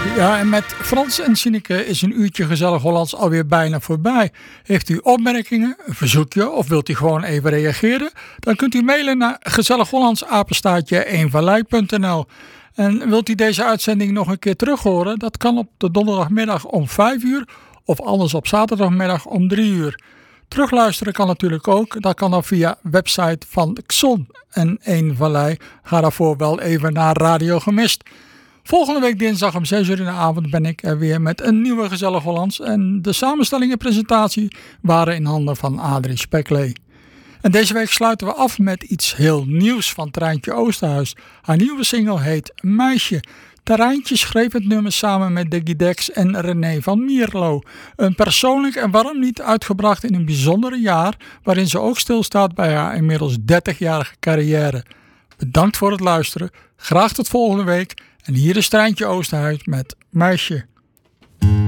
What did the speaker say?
Ja, en met Frans en Sineke is een uurtje Gezellig Hollands alweer bijna voorbij. Heeft u opmerkingen, een verzoekje of wilt u gewoon even reageren? Dan kunt u mailen naar gezellighollandsapenstaartje1vallei.nl. En wilt u deze uitzending nog een keer terug horen? Dat kan op de donderdagmiddag om 5 uur of anders op zaterdagmiddag om 3 uur. Terugluisteren kan natuurlijk ook. Dat kan dan via website van Xon en 1 Vallei. Ga daarvoor wel even naar Radio Gemist. Volgende week dinsdag om 6 uur in de avond ben ik er weer met een nieuwe Gezellig Hollands. En de samenstelling en presentatie waren in handen van Adrie Speklee. En deze week sluiten we af met iets heel nieuws van Treintje Oosterhuis. Haar nieuwe single heet Meisje. Treintje schreef het nummer samen met Diggy Dex en René van Mierlo. Een persoonlijk en warm lied uitgebracht in een bijzondere jaar, waarin ze ook stilstaat bij haar inmiddels 30-jarige carrière. Bedankt voor het luisteren, graag tot volgende week. En hier is Treintje Oosterhuis met Meisje.